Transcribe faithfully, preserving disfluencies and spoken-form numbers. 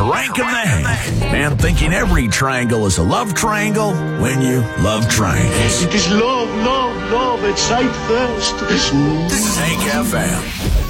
Frank and the Hank. And thinking every triangle is a love triangle when you love triangles. It is love, love, love at sight first. Hank F M.